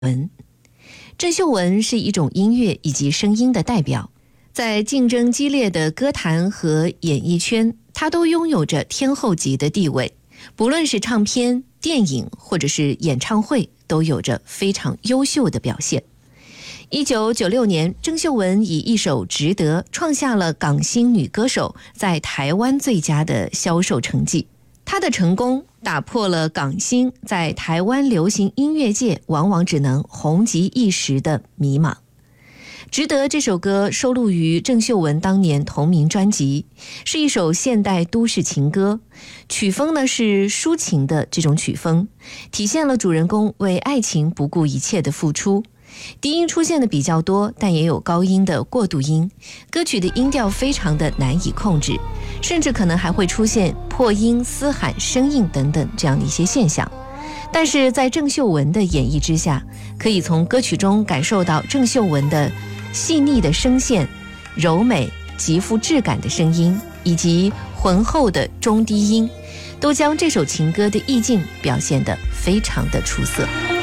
文。郑秀文是一种音乐以及声音的代表，在竞争激烈的歌坛和演艺圈，她都拥有着天后级的地位，不论是唱片、电影或者是演唱会，都有着非常优秀的表现。1996年，郑秀文以一首《值得》创下了港星女歌手在台湾最佳的销售成绩。她的成功打破了港星在台湾流行音乐界往往只能红极一时的迷茫。《值得》这首歌收录于郑秀文当年同名专辑，是一首现代都市情歌，曲风呢是抒情的这种曲风，体现了主人公为爱情不顾一切的付出。低音出现的比较多，但也有高音的过渡音，歌曲的音调非常的难以控制，甚至可能还会出现破音、嘶喊、生硬等等这样的一些现象。但是在郑秀文的演绎之下，可以从歌曲中感受到郑秀文的细腻的声线、柔美极富质感的声音，以及浑厚的中低音，都将这首情歌的意境表现得非常的出色。